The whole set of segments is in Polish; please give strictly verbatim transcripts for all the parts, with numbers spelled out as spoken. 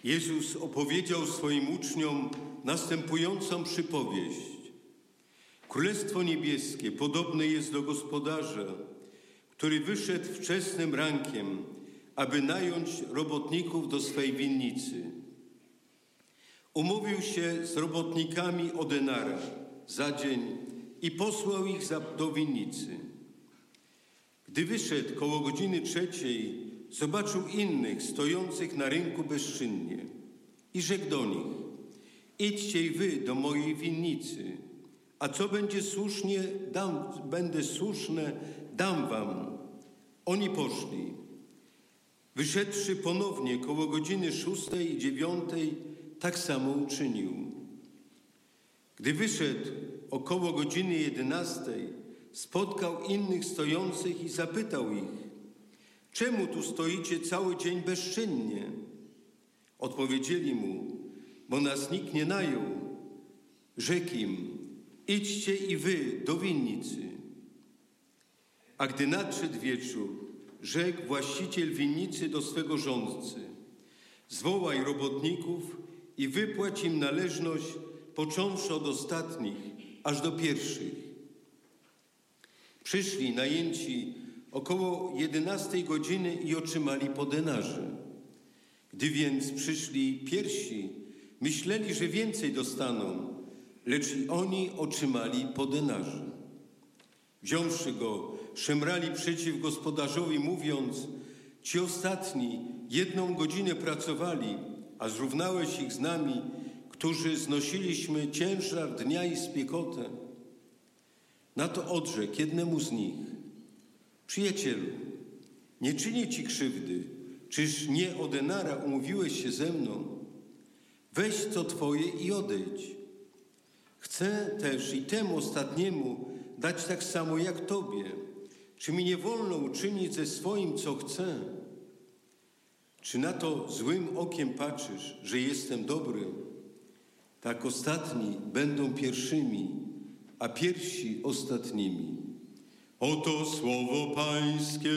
Jezus opowiedział swoim uczniom następującą przypowieść. Królestwo niebieskie podobne jest do gospodarza, który wyszedł wczesnym rankiem, aby nająć robotników do swej winnicy. Umówił się z robotnikami o denara za dzień i posłał ich za, do winnicy. Gdy wyszedł koło godziny trzeciej, zobaczył innych stojących na rynku bezczynnie i rzekł do nich: idźcie i wy do mojej winnicy, a co będzie słusznie, dam, będę słuszne, dam wam. Oni poszli. Wyszedłszy ponownie koło godziny szóstej i dziewiątej, tak samo uczynił. Gdy wyszedł około godziny jedenastej, spotkał innych stojących i zapytał ich: czemu tu stoicie cały dzień bezczynnie? Odpowiedzieli mu: bo nas nikt nie najął. Rzekł im: idźcie i wy do winnicy. A gdy nadszedł wieczór, rzekł właściciel winnicy do swego rządcy: zwołaj robotników i wypłać im należność, począwszy od ostatnich, aż do pierwszych. Przyszli najęci około jedenastej godziny i otrzymali po denarze. Gdy więc przyszli pierwsi, myśleli, że więcej dostaną, lecz i oni otrzymali po denarze. Wziąwszy go, szemrali przeciw gospodarzowi, mówiąc: ci ostatni jedną godzinę pracowali, a zrównałeś ich z nami, którzy znosiliśmy ciężar dnia i spiekotę. Na to odrzekł jednemu z nich: przyjacielu, nie czynię ci krzywdy, czyż nie o denara umówiłeś się ze mną? Weź co twoje i odejdź. Chcę też i temu ostatniemu dać tak samo jak tobie. Czy mi nie wolno uczynić ze swoim, co chcę? Czy na to złym okiem patrzysz, że jestem dobry? Tak ostatni będą pierwszymi, a pierwsi ostatnimi. Oto słowo Pańskie.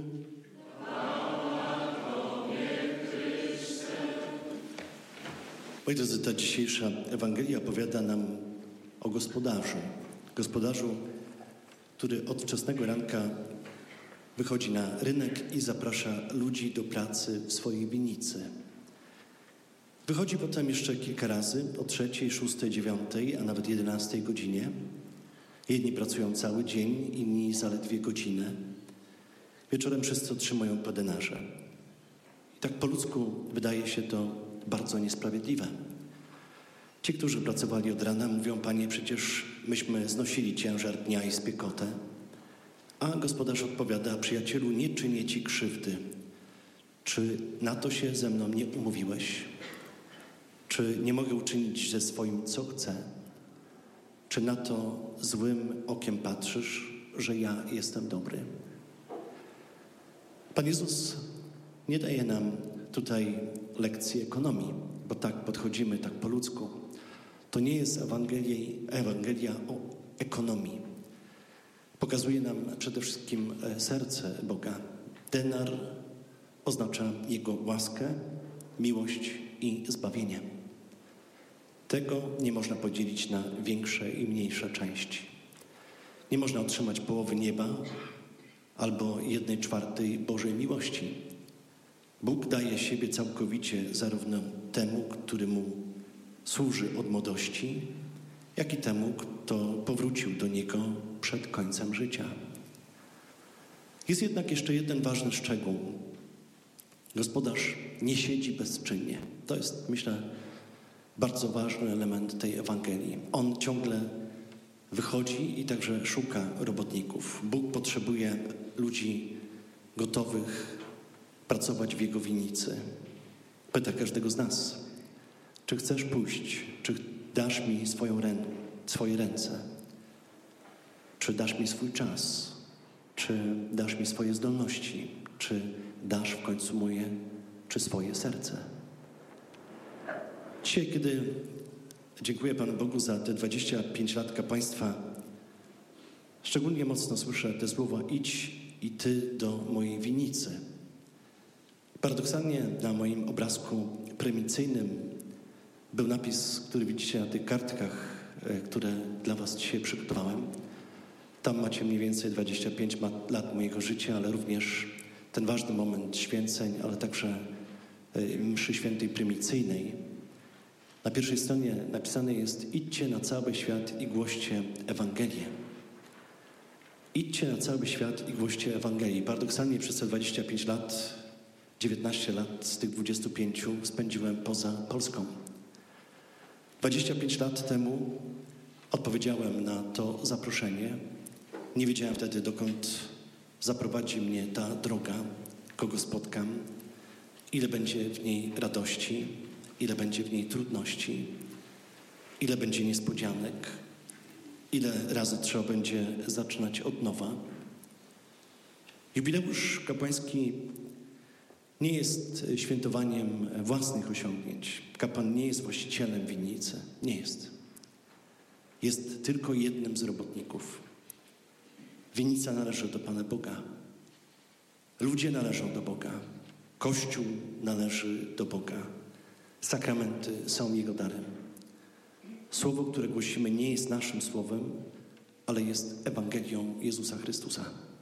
Moi drodzy, ta dzisiejsza Ewangelia opowiada nam o gospodarzu. Gospodarzu, który od wczesnego ranka wychodzi na rynek i zaprasza ludzi do pracy w swojej winnicy. Wychodzi potem jeszcze kilka razy, o trzeciej, szóstej, dziewiątej, a nawet jedenastej godzinie. Jedni pracują cały dzień, inni zaledwie godzinę. Wieczorem wszyscy otrzymują po denarze. I tak po ludzku wydaje się to bardzo niesprawiedliwe. Ci, którzy pracowali od rana, mówią: Panie, przecież myśmy znosili ciężar dnia i spiekotę. A gospodarz odpowiada: przyjacielu, nie czynię ci krzywdy. Czy na to się ze mną nie umówiłeś? Czy nie mogę uczynić ze swoim, co chcę? Czy na to złym okiem patrzysz, że ja jestem dobry? Pan Jezus nie daje nam tutaj lekcji ekonomii, bo tak podchodzimy, tak po ludzku. To nie jest Ewangelia, Ewangelia o ekonomii. Pokazuje nam przede wszystkim serce Boga. Denar oznacza Jego łaskę, miłość i zbawienie. Tego nie można podzielić na większe i mniejsze części. Nie można otrzymać połowy nieba albo jednej czwartej Bożej miłości. Bóg daje siebie całkowicie zarówno temu, który Mu służy od młodości, jak i temu, kto powrócił do Niego przed końcem życia. Jest jednak jeszcze jeden ważny szczegół. Gospodarz nie siedzi bezczynnie. To jest, myślę, bardzo ważny element tej Ewangelii. On ciągle wychodzi i także szuka robotników. Bóg potrzebuje ludzi gotowych pracować w Jego winnicy. Pyta każdego z nas: czy chcesz pójść? Czy dasz mi swoją rę- swoje ręce? Czy dasz mi swój czas? Czy dasz mi swoje zdolności? Czy dasz w końcu moje, czy swoje serce? Dzisiaj, kiedy dziękuję Panu Bogu za te dwadzieścia pięć lat kapłaństwa, szczególnie mocno słyszę te słowa: idź i Ty do mojej winnicy. Paradoksalnie na moim obrazku prymicyjnym był napis, który widzicie na tych kartkach, które dla was dzisiaj przygotowałem. Tam macie mniej więcej dwadzieścia pięć lat mojego życia, ale również ten ważny moment święceń, ale także mszy świętej prymicyjnej. Na pierwszej stronie napisane jest: idźcie na cały świat i głoście Ewangelię. Idźcie na cały świat i głoście Ewangelii. Paradoksalnie przez te dwadzieścia pięć lat, dziewiętnaście lat z tych dwudziestu pięciu spędziłem poza Polską. dwadzieścia pięć lat temu odpowiedziałem na to zaproszenie. Nie wiedziałem wtedy, dokąd zaprowadzi mnie ta droga, kogo spotkam, ile będzie w niej radości, ile będzie w niej trudności, ile będzie niespodzianek, ile razy trzeba będzie zaczynać od nowa. Jubileusz kapłański nie jest świętowaniem własnych osiągnięć. Kapłan nie jest właścicielem winnicy. Nie jest. Jest tylko jednym z robotników. Winnica należy do Pana Boga. Ludzie należą do Boga. Kościół należy do Boga. Sakramenty są Jego darem. Słowo, które głosimy, nie jest naszym słowem, ale jest Ewangelią Jezusa Chrystusa.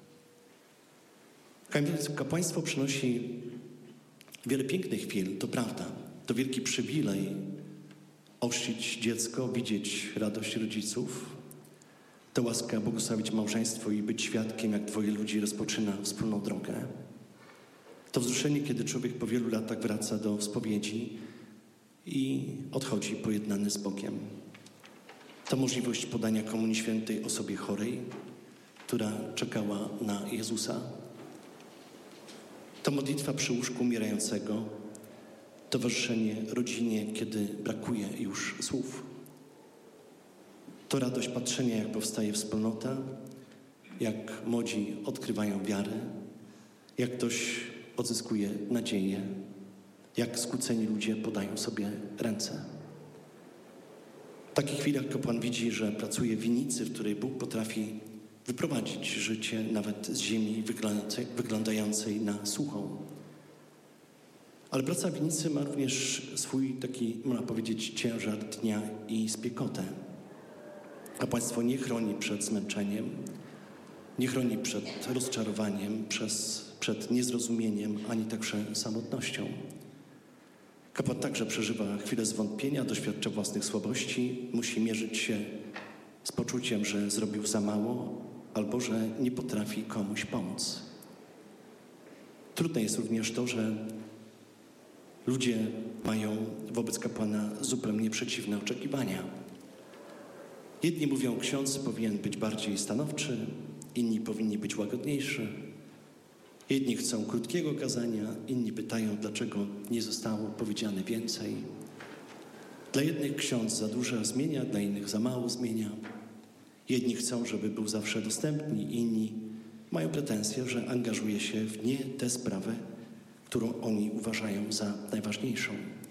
Kapłaństwo przynosi wiele pięknych chwil, to prawda. To wielki przywilej ochrzcić dziecko, widzieć radość rodziców. To łaska błogosławić małżeństwo i być świadkiem, jak dwoje ludzi rozpoczyna wspólną drogę. To wzruszenie, kiedy człowiek po wielu latach wraca do spowiedzi i odchodzi pojednany z Bogiem. To możliwość podania Komunii Świętej osobie chorej, która czekała na Jezusa. To modlitwa przy łóżku umierającego, towarzyszenie rodzinie, kiedy brakuje już słów. To radość patrzenia, jak powstaje wspólnota, jak młodzi odkrywają wiarę, jak ktoś odzyskuje nadzieję, jak skłóceni ludzie podają sobie ręce. W takich chwilach kapłan widzi, że pracuje w winnicy, w której Bóg potrafi wyprowadzić życie nawet z ziemi wyglądającej, wyglądającej na suchą. Ale praca w winnicy ma również swój taki, można powiedzieć, ciężar dnia i spiekotę. Kapłaństwo nie chroni przed zmęczeniem, nie chroni przed rozczarowaniem, przez, przed niezrozumieniem, ani także samotnością. Kapłan także przeżywa chwilę zwątpienia, doświadcza własnych słabości, musi mierzyć się z poczuciem, że zrobił za mało albo że nie potrafi komuś pomóc. Trudne jest również to, że ludzie mają wobec kapłana zupełnie przeciwne oczekiwania. Jedni mówią, ksiądz powinien być bardziej stanowczy, inni powinni być łagodniejszy. Jedni chcą krótkiego kazania, inni pytają, dlaczego nie zostało powiedziane więcej. Dla jednych ksiądz za dużo zmienia, dla innych za mało zmienia. Jedni chcą, żeby był zawsze dostępny, inni mają pretensje, że angażuje się w nie tę sprawę, którą oni uważają za najważniejszą.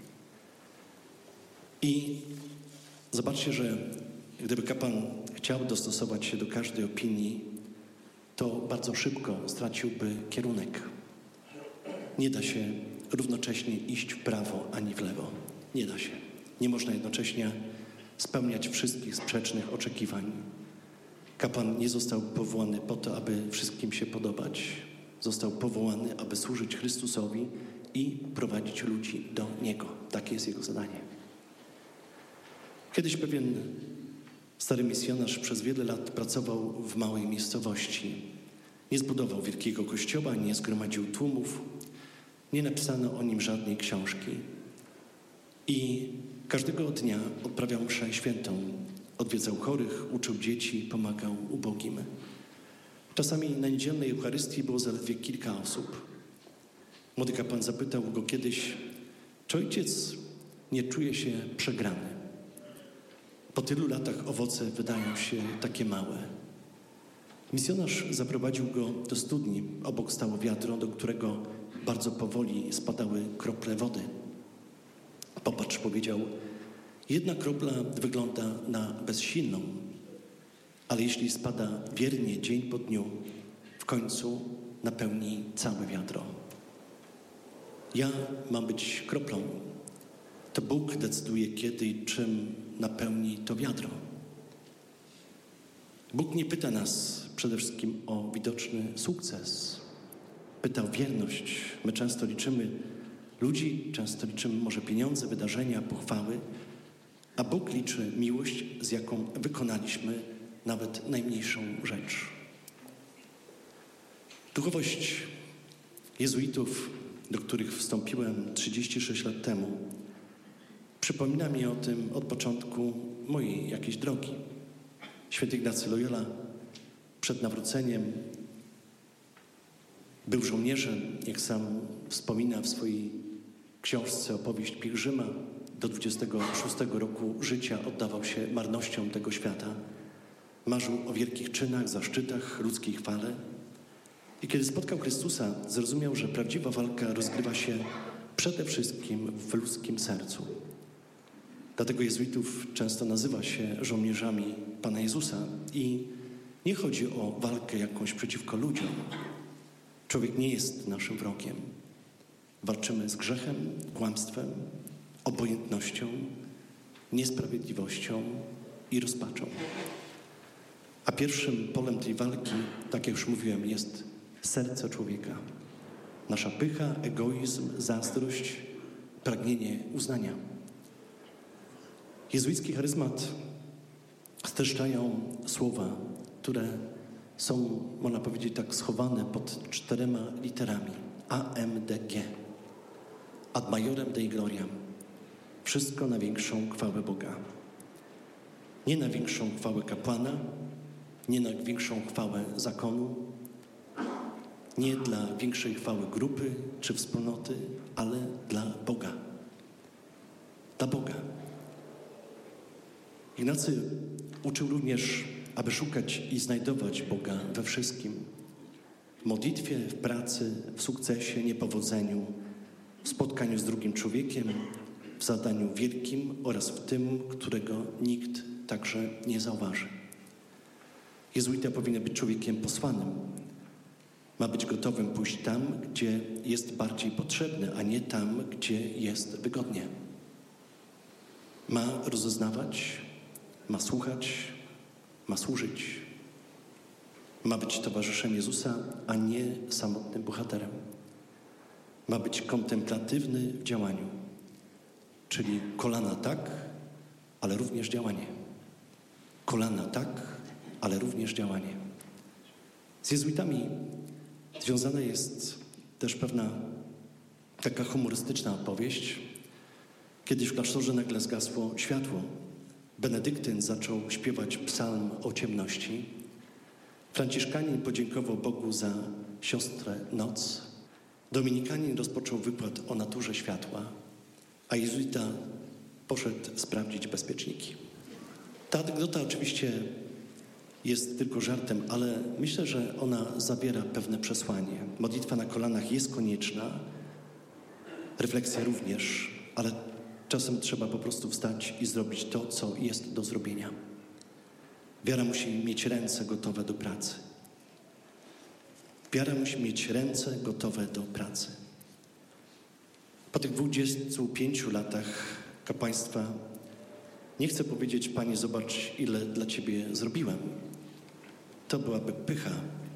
I zobaczcie, że gdyby kapłan chciał dostosować się do każdej opinii, to bardzo szybko straciłby kierunek. Nie da się równocześnie iść w prawo ani w lewo. Nie da się. Nie można jednocześnie spełniać wszystkich sprzecznych oczekiwań. Kapłan nie został powołany po to, aby wszystkim się podobać. Został powołany, aby służyć Chrystusowi i prowadzić ludzi do Niego. Takie jest jego zadanie. Kiedyś pewien stary misjonarz przez wiele lat pracował w małej miejscowości. Nie zbudował wielkiego kościoła, nie zgromadził tłumów, nie napisano o nim żadnej książki. I każdego dnia odprawiał mszę świętą, odwiedzał chorych, uczył dzieci, pomagał ubogim. Czasami na niedzielnej Eucharystii było zaledwie kilka osób. Młody kapłan zapytał go kiedyś, czy ojciec nie czuje się przegrany? Po tylu latach owoce wydają się takie małe. Misjonarz zaprowadził go do studni. Obok stało wiadro, do którego bardzo powoli spadały krople wody. Popatrz, powiedział, jedna kropla wygląda na bezsilną, ale jeśli spada wiernie dzień po dniu, w końcu napełni całe wiadro. Ja mam być kroplą. To Bóg decyduje, kiedy i czym napełni to wiadro. Bóg nie pyta nas przede wszystkim o widoczny sukces. Pyta o wierność. My często liczymy ludzi, często liczymy może pieniądze, wydarzenia, pochwały, a Bóg liczy miłość, z jaką wykonaliśmy nawet najmniejszą rzecz. Duchowość jezuitów, do których wstąpiłem trzydzieści sześć lat temu, przypomina mi o tym od początku mojej jakiejś drogi. Święty Ignacy Loyola przed nawróceniem był żołnierzem, jak sam wspomina w swojej książce Opowieść pielgrzyma. Do dwudziestego szóstego roku życia oddawał się marnościom tego świata. Marzył o wielkich czynach, zaszczytach, ludzkiej chwale. I kiedy spotkał Chrystusa, zrozumiał, że prawdziwa walka rozgrywa się przede wszystkim w ludzkim sercu. Dlatego jezuitów często nazywa się żołnierzami Pana Jezusa. I nie chodzi o walkę jakąś przeciwko ludziom. Człowiek nie jest naszym wrogiem. Walczymy z grzechem, kłamstwem, obojętnością, niesprawiedliwością i rozpaczą. A pierwszym polem tej walki, tak jak już mówiłem, jest serce człowieka. Nasza pycha, egoizm, zazdrość, pragnienie uznania. Jezuicki charyzmat streszczają słowa, które są, można powiedzieć tak, schowane pod czterema literami. A M D G. Ad majorem Dei gloriam. Wszystko na większą chwałę Boga. Nie na większą chwałę kapłana, nie na większą chwałę zakonu, nie dla większej chwały grupy czy wspólnoty, ale dla Boga. Dla Boga. Ignacy uczył również, aby szukać i znajdować Boga we wszystkim. W modlitwie, w pracy, w sukcesie, niepowodzeniu, w spotkaniu z drugim człowiekiem, w zadaniu wielkim oraz w tym, którego nikt także nie zauważy. Jezuita powinien być człowiekiem posłanym. Ma być gotowym pójść tam, gdzie jest bardziej potrzebny, a nie tam, gdzie jest wygodnie. Ma rozeznawać, ma słuchać, ma służyć. Ma być towarzyszem Jezusa, a nie samotnym bohaterem. Ma być kontemplatywny w działaniu, czyli kolana tak, ale również działanie. Kolana tak, ale również działanie. Z jezuitami związana jest też pewna taka humorystyczna opowieść. Kiedyś w klasztorze nagle zgasło światło. Benedyktyn zaczął śpiewać psalm o ciemności. Franciszkanin podziękował Bogu za siostrę noc. Dominikanin rozpoczął wykład o naturze światła, a jezuita poszedł sprawdzić bezpieczniki. Ta anegdota oczywiście jest tylko żartem, ale myślę, że ona zawiera pewne przesłanie. Modlitwa na kolanach jest konieczna, refleksja również, ale czasem trzeba po prostu wstać i zrobić to, co jest do zrobienia. Wiara musi mieć ręce gotowe do pracy. Wiara musi mieć ręce gotowe do pracy. Po tych dwudziestu pięciu latach kapłaństwa nie chcę powiedzieć: Panie, zobacz, ile dla Ciebie zrobiłem. To byłaby pycha.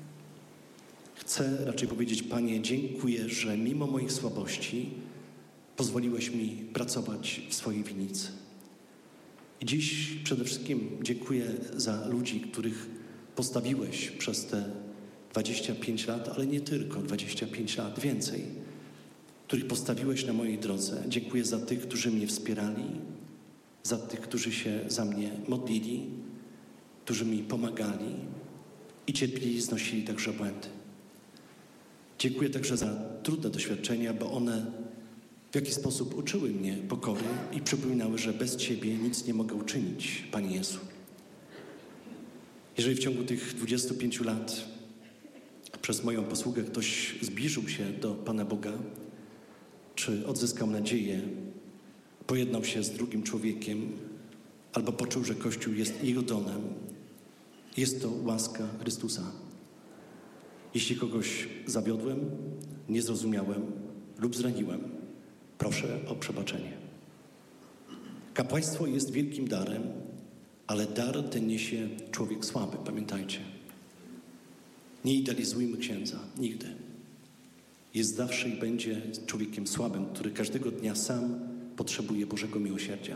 Chcę raczej powiedzieć: Panie, dziękuję, że mimo moich słabości pozwoliłeś mi pracować w swojej winnicy. I dziś przede wszystkim dziękuję za ludzi, których postawiłeś przez te dwadzieścia pięć lat, ale nie tylko dwadzieścia pięć lat, więcej, których postawiłeś na mojej drodze. Dziękuję za tych, którzy mnie wspierali, za tych, którzy się za mnie modlili, którzy mi pomagali i cierpliwie znosili także błędy. Dziękuję także za trudne doświadczenia, bo one w jakiś sposób uczyły mnie pokory i przypominały, że bez Ciebie nic nie mogę uczynić, Panie Jezu. Jeżeli w ciągu tych dwudziestu pięciu lat przez moją posługę ktoś zbliżył się do Pana Boga, czy odzyskał nadzieję, pojednał się z drugim człowiekiem, albo poczuł, że Kościół jest jego domem, jest to łaska Chrystusa. Jeśli kogoś zawiodłem, nie zrozumiałem, lub zraniłem, proszę o przebaczenie. Kapłaństwo jest wielkim darem, ale dar ten niesie człowiek słaby, pamiętajcie. Nie idealizujmy księdza, nigdy. Jest zawsze i będzie człowiekiem słabym, który każdego dnia sam potrzebuje Bożego miłosierdzia.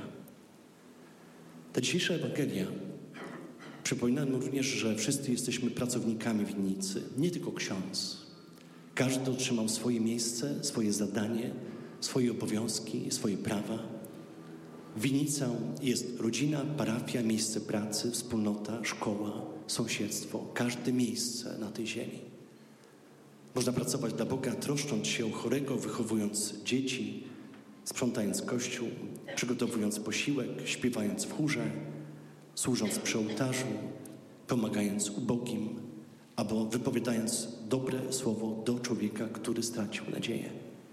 Ta dzisiejsza Ewangelia przypomina nam również, że wszyscy jesteśmy pracownikami winnicy, nie tylko ksiądz. Każdy otrzymał swoje miejsce, swoje zadanie, swoje obowiązki, swoje prawa. Winnicą jest rodzina, parafia, miejsce pracy, wspólnota, szkoła, sąsiedztwo, każde miejsce na tej ziemi. Można pracować dla Boga, troszcząc się o chorego, wychowując dzieci, sprzątając kościół, przygotowując posiłek, śpiewając w chórze, służąc przy ołtarzu, pomagając ubogim, albo wypowiadając dobre słowo do człowieka, który stracił nadzieję.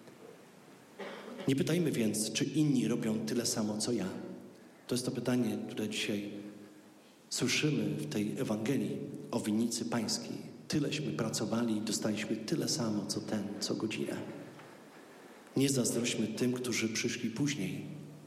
Nie pytajmy więc, czy inni robią tyle samo, co ja. To jest to pytanie, które dzisiaj słyszymy w tej Ewangelii o winnicy pańskiej. Tyleśmy pracowali i dostaliśmy tyle samo, co ten, co godzinę. Nie zazdrośćmy tym, którzy przyszli później.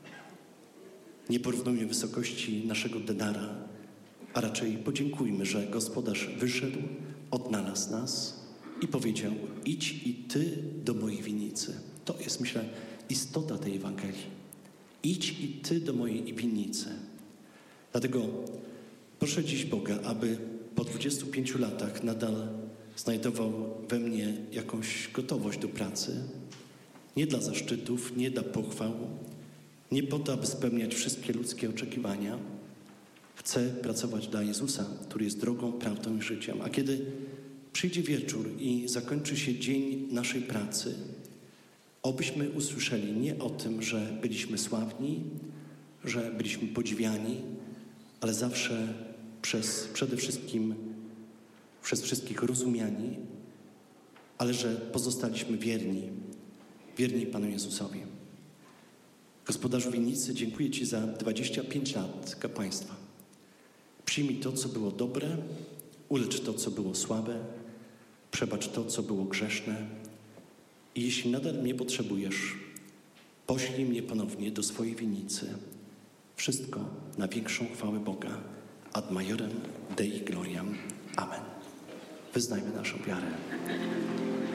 Nie porównujmy wysokości naszego denara, a raczej podziękujmy, że gospodarz wyszedł, odnalazł nas i powiedział: idź i ty do mojej winnicy. To jest, myślę, istota tej Ewangelii. Idź i ty do mojej winnicy. Dlatego proszę dziś Boga, aby po dwudziestu pięciu latach nadal znajdował we mnie jakąś gotowość do pracy. Nie dla zaszczytów, nie dla pochwał, nie po to, aby spełniać wszystkie ludzkie oczekiwania. Chcę pracować dla Jezusa, który jest drogą, prawdą i życiem. A kiedy przyjdzie wieczór i zakończy się dzień naszej pracy, obyśmy usłyszeli nie o tym, że byliśmy sławni, że byliśmy podziwiani, ale zawsze przez, przede wszystkim przez wszystkich rozumiani, ale że pozostaliśmy wierni, wierni Panu Jezusowi. Gospodarzu winnicy, dziękuję Ci za dwadzieścia pięć lat kapłaństwa. Przyjmij to, co było dobre, ulecz to, co było słabe, przebacz to, co było grzeszne i jeśli nadal mnie potrzebujesz, poślij mnie ponownie do swojej winnicy. Wszystko na większą chwałę Boga. Ad majorem Dei gloriam. Amen. Wyznajmy naszą wiarę.